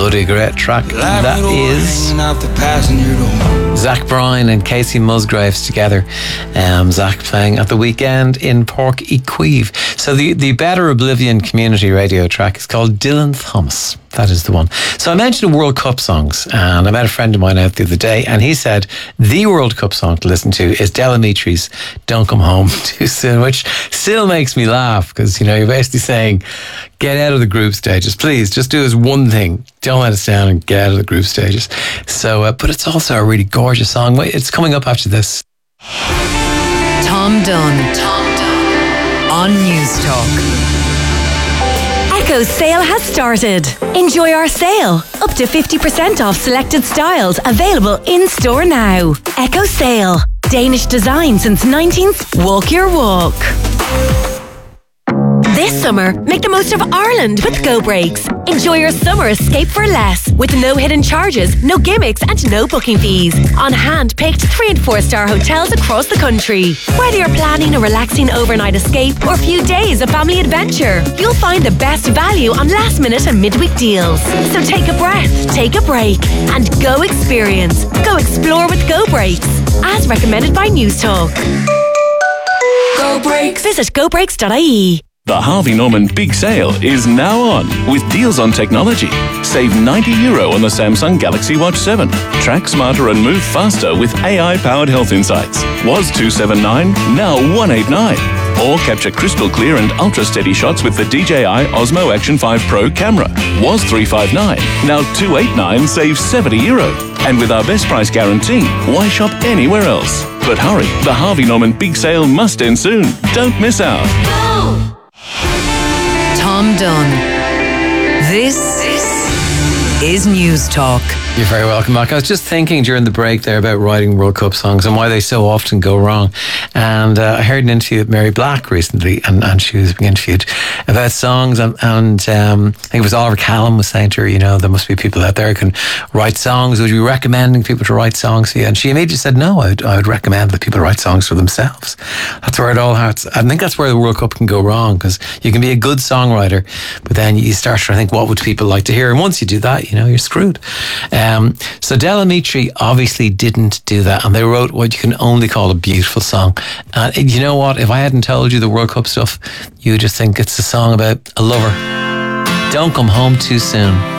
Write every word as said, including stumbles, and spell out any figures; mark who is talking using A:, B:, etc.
A: bloody great track. That is Zach Bryan and Casey Musgraves together. Um, Zach playing at the weekend in Pork Equive. So the, the Better Oblivion community radio track is called Dylan Thomas. That is the one. So I mentioned World Cup songs, and I met a friend of mine out the other day, and he said the World Cup song to listen to is Del Amitri's Don't Come Home Too Soon, which still makes me laugh because, you know, you're basically saying, get out of the group stages. Please, just do this one thing. Don't let us down and get out of the group stages. So, uh, but it's also a really gorgeous song. Wait, it's coming up after this.
B: Tom Dunn. Tom Dunn. On News Talk. Echo's sale has started. Enjoy our sale. Up to fifty percent off selected styles available in store now. Echo Sale. Danish design since nineteenth. Walk your walk. This summer, make the most of Ireland with Go Breaks. Enjoy your summer escape for less with no hidden charges, no gimmicks and no booking fees on hand-picked three and four star hotels across the country. Whether you're planning a relaxing overnight escape or a few days of family adventure, you'll find the best value on last minute and midweek deals. So take a breath, take a break and go experience. Go explore with Go Breaks, as recommended by News Talk. Go Breaks. Visit go breaks dot I E.
C: The Harvey Norman Big Sale is now on with deals on technology. Save ninety euro on the Samsung Galaxy Watch seven. Track smarter and move faster with A I-powered health insights. Was two seventy-nine, now one eighty-nine. Or capture crystal clear and ultra-steady shots with the D J I Osmo Action five Pro camera. Was three fifty-nine, now two eighty-nine, save seventy euro. And with our best price guarantee, why shop anywhere else? But hurry, the Harvey Norman Big Sale must end soon. Don't miss out.
B: Go! Tom Dunn. This is News Talk.
A: You're very welcome back. I was just thinking during the break there about writing World Cup songs and why they so often go wrong. And uh, I heard an interview with Mary Black recently, and, and she was being interviewed about songs. And, and um, I think it was Oliver Callum was saying to her, you know, there must be people out there who can write songs. Would you be recommending people to write songs for you? And she immediately said, no, I would, I would recommend that people write songs for themselves. That's where it all hurts. I think that's where the World Cup can go wrong, because you can be a good songwriter, but then you start to think, what would people like to hear? And once you do that, you know, you're screwed. Um, Um, so Del Amitri obviously didn't do that, and they wrote what you can only call a beautiful song. And you know what? If I hadn't told you the World Cup stuff, you would just think it's a song about a lover. Don't come home too soon.